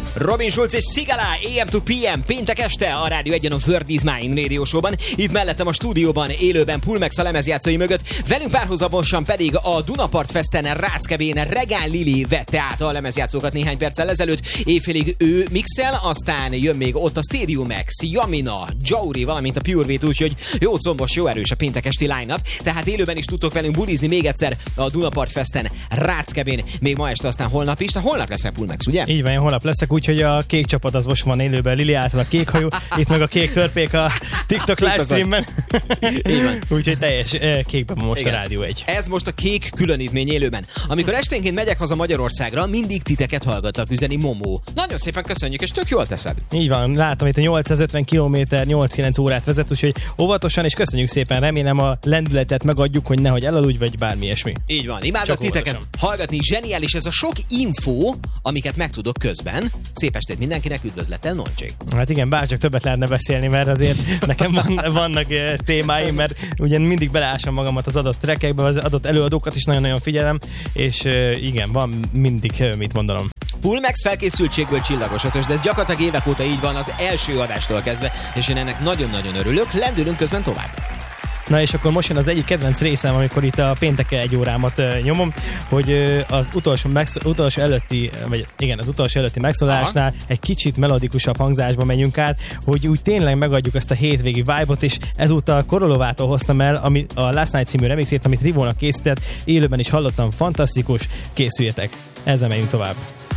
Robin Schulz és Sigala, AM to PM, péntek este a Rádió 1-en a Word is Mine Radio Show-ban. Itt mellettem a stúdióban, élőben Pulmex a lemezjátszói mögött, velünk párhuzamosan pedig a Dunapart Festen Ráckebén Regál Lili vette át a lemezjátszókat néhány perccel ezelőtt. Éjfélig ő mixel, aztán jön még ott a Stadium X, Jamina, Jauri, valamint a Pure Wait, úgyhogy jó combos, jó erős a péntek esti line-up. Tehát élőben is tudtok velünk bulizni még egyszer a Dunapart Festen Ráckebén, még ma este, aztán holnap is. Holnap leszek Pulmex, ugye? Így van, holnap leszek, úgyhogy a kék csapat az most van élőben, Lili által a kék hajú, itt meg a kék törpék a TikTok livestreamben. Úgyhogy teljes kékben van most. Igen. A Rádió 1. Ez most a kék különítmény élőben. Amikor esténként megyek haza Magyarországra, mindig titeket hallgatlak, üzeni Momó. Nagyon szépen köszönjük, és tök jól teszed. Így van, látom itt a 850 km 8-9 órát vezet, úgyhogy óvatosan, és köszönjük szépen, remélem a lendületet megadjuk, hogy nehogy elaludj, vagy bármi ilyesmi. Így van, imádok titeket hallgatni, zseniális ez a sok info, amiket megtudok közben. Szép estét mindenkinek, üdvözlettel, Noncsék. Hát igen, bárcsak többet lehetne beszélni, mert azért nekem vannak témáim, mert ugyan mindig beleásom magamat az adott trackekbe, az adott előadókat is nagyon-nagyon figyelem, és igen, van mindig mit mondanom. Pulmex felkészültségből csillagos ötös, de ez gyakorlatilag évek óta így van az első adástól kezdve, és én ennek nagyon-nagyon örülök, lendülünk közben tovább. Na és akkor most jön az egyik kedvenc részem, amikor itt a péntek 1 órámat nyomom, hogy az utolsó előtti megszólásnál egy kicsit melodikusabb hangzásba menjünk át, hogy úgy tényleg megadjuk ezt a hétvégi vibe-ot, és ezúttal Korolovától hoztam el a Last Night című remixét, amit Rivónak készített, élőben is hallottam, fantasztikus, készüljetek, ezzel megyünk tovább.